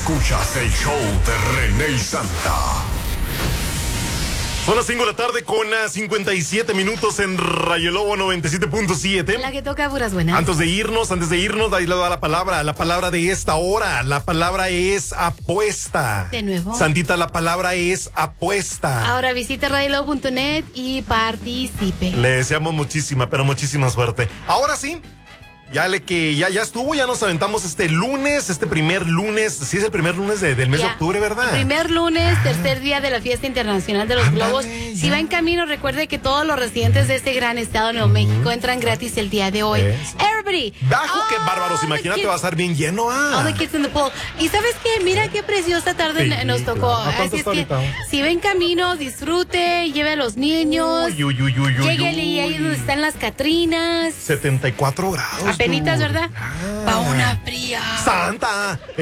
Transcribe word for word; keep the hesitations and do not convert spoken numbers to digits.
Escuchas el show de René y Santa. Son las cinco de la tarde con cincuenta y siete minutos en Rayo Lobo noventa y siete punto siete. La que toca puras buenas. Antes de irnos, antes de irnos, ahí le da la palabra, la palabra de esta hora. La palabra es apuesta. De nuevo. Santita, la palabra es apuesta. Ahora visite radio lobo punto net y participe. Le deseamos muchísima, pero muchísima suerte. Ahora sí. Ya le que ya, ya estuvo, ya nos aventamos este lunes, este primer lunes, sí es el primer lunes de, del mes Ya. de octubre, ¿verdad? Primer lunes, tercer día de la fiesta internacional de los Ándale, globos. ya. Si va en camino, recuerde que todos los residentes de este gran estado de Nuevo México entran gratis el día de hoy. Eso. Everybody. Bajo, qué all bárbaros, the imagínate, kids- va a estar bien lleno, All ah. the kids in the pool. Y ¿sabes qué? Mira qué preciosa tarde Sí, nos tocó. claro. ¿A cuánto Así es está que ahorita? si va en camino, disfrute, lleve a los niños. Uy, uy, uy, uy, uy, Lléguele uy. ahí donde están las Catrinas. setenta y cuatro grados. Apenitas, tú. ¿verdad? Ah. Pa' una fría. Santa.